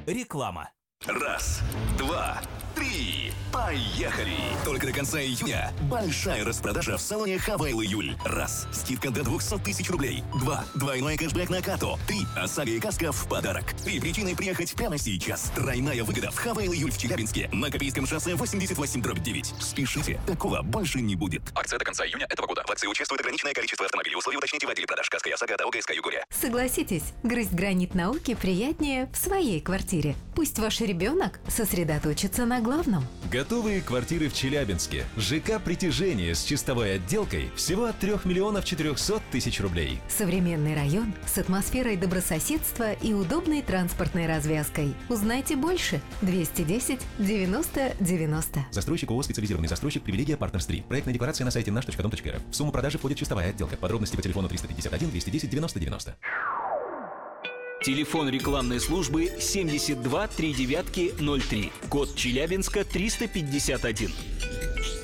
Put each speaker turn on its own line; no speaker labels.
Реклама.
Раз, два, три, поехали! Только до конца июня большая распродажа в салоне Хавейл Июль. Раз, скидка до 200 тысяч рублей. Два, двойной кэшбэк на карту. Три, ОСАГО и каска в подарок. Три причины приехать прямо сейчас. Тройная выгода в Хавейл Июль в Челябинске. На Копейском шоссе 88/9. Спешите, такого больше не будет. Акция до конца июня этого года. В акции участвует ограниченное количество автомобилей. Условия уточните в отделе продаж. Каска и ОСАГО от ОГСК Югория.
Согласитесь, грызть гранит науки приятнее в своей квартире. Пусть ваш ребенок сосредоточится на главном.
Готовые квартиры в Челябинске. ЖК «Притяжение» с чистовой отделкой всего от 3 400 000 рублей.
Современный район с атмосферой добрососедства и удобной транспортной развязкой. Узнайте больше. 210 90 90.
Застройщик ООО «Специализированный застройщик. Привилегия Партнерс 3». Проектная декларация на сайте наш.дом.рф. В сумму продажи входит чистовая отделка. Подробности по телефону 351 210 90 90.
Телефон рекламной службы 72 39 03. Код Челябинска 351.